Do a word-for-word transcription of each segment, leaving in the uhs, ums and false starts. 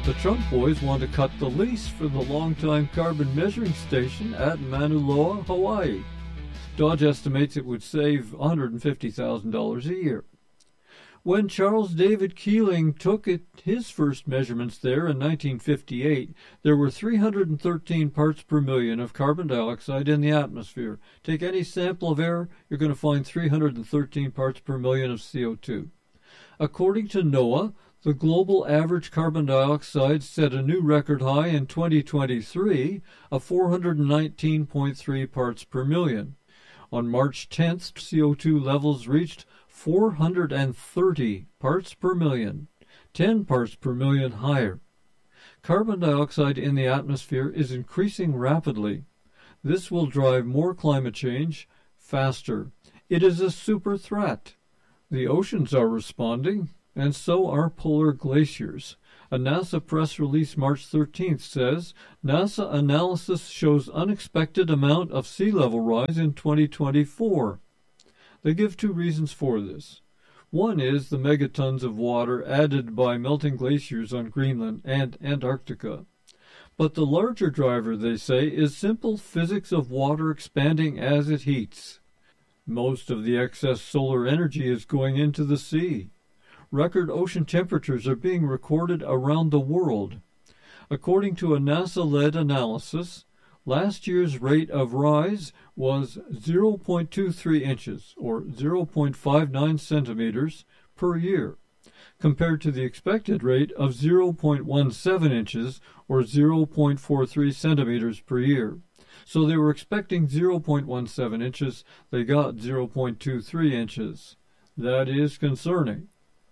The Trump boys want to cut the lease for the long-time carbon measuring station at Mauna Loa, Hawaii. Dodge estimates it would save one hundred fifty thousand dollars a year. When Charles David Keeling took it, his first measurements there in nineteen fifty-eight, there were three hundred thirteen parts per million of carbon dioxide in the atmosphere. Take any sample of air, you're going to find three hundred thirteen parts per million of C O two. According to NOAA, the global average carbon dioxide set a new record high in twenty twenty-three of four hundred nineteen point three parts per million. On March tenth, C O two levels reached four hundred thirty parts per million, ten parts per million higher. Carbon dioxide in the atmosphere is increasing rapidly. This will drive more climate change faster. It is a super threat. The oceans are responding, and so are polar glaciers. A NASA press release March thirteenth says, NASA analysis shows unexpected amount of sea level rise in twenty twenty-four. They give two reasons for this. One is the megatons of water added by melting glaciers on Greenland and Antarctica. But the larger driver, they say, is simple physics of water expanding as it heats. Most of the excess solar energy is going into the sea. Record ocean temperatures are being recorded around the world. According to a NASA-led analysis, last year's rate of rise was zero point two three inches, or zero point five nine centimeters, per year, compared to the expected rate of zero point one seven inches, or zero point four three centimeters per year. So they were expecting zero point one seven inches, they got zero point two three inches. That is concerning.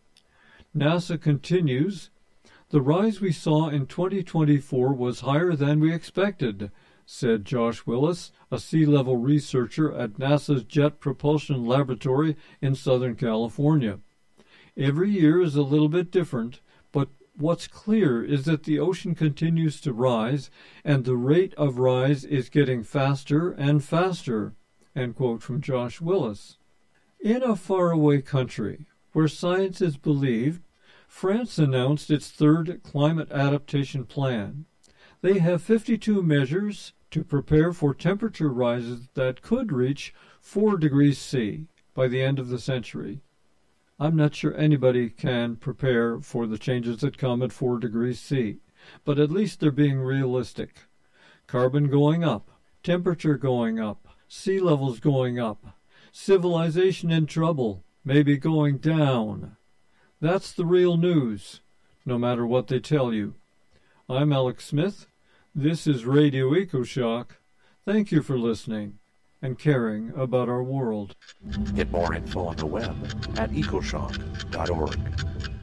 NASA continues, the rise we saw in twenty twenty-four was higher than we expected, said Josh Willis, a sea level researcher at NASA's Jet Propulsion Laboratory in Southern California. Every year is a little bit different, but what's clear is that the ocean continues to rise, and the rate of rise is getting faster and faster. End quote from Josh Willis. In a faraway country where science is believed, France announced its third climate adaptation plan. They have fifty-two measures to prepare for temperature rises that could reach four degrees C by the end of the century. I'm not sure anybody can prepare for the changes that come at four degrees C, but at least they're being realistic. Carbon going up, temperature going up, sea levels going up, civilization in trouble, maybe going down. That's the real news, no matter what they tell you. I'm Alex Smith. This is Radio EcoShock. Thank you for listening and caring about our world. Get more info on the web at ecoshock dot org.